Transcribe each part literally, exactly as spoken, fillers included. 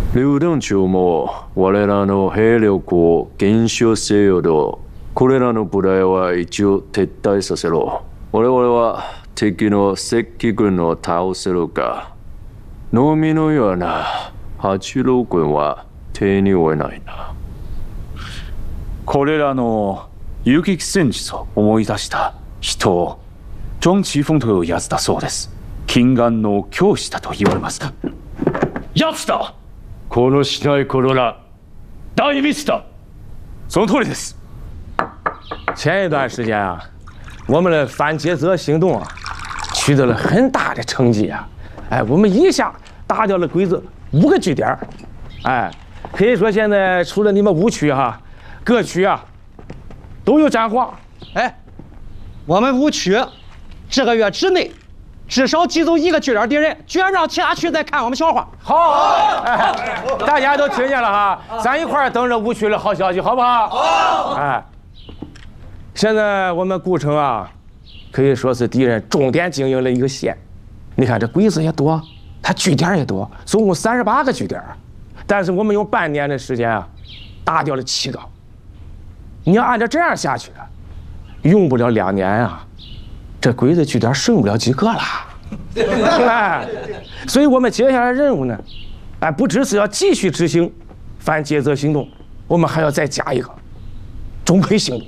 榴弾町も我らの兵力を減少せよと、これらの部隊は一応撤退させろ。我々は敵の赤軍を倒せるか。農民のような八郎軍は手に負えないな。 これらの遊撃戦術を思い出した人をジョン・チーフォンというやつだそうです。禁眼の教師だと言われます。やつだ！ このしない頃ら大ミスだ。 その通りです。 前一段时间啊，我们的反劫泽行动啊，取得了很大的成绩啊！哎，我们一下打掉了鬼子五个据点，哎，可以说现在除了你们五区哈，各区啊都有战况。 哎，我们五区这个月之内至少击走一个据点敌人，绝不让其他区再看我们笑话。 好，哎，大家都听见了哈，咱一块儿等着五区的好消息，好不好？好。哎，现在我们古城啊，可以说是敌人重点经营的一个县。你看这鬼子也多，他据点也多，总共三十八个据点，但是我们用半年的时间啊，打掉了七个。你要按照这样下去，用不了两年啊，这鬼子据点剩不了几个了。哎，所以我们接下来任务呢，哎，不只是要继续执行反劫泽行动，我们还要再加一个钟馗行动。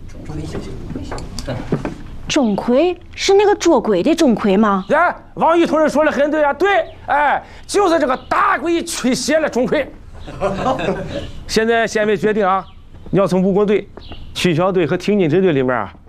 钟馗是那个捉鬼的钟馗吗？ 哎，王玉同志说的很对啊，对，哎，就是这个打鬼驱邪的钟馗。现在县委决定啊，要从武工队、区小队和挺进支队里面啊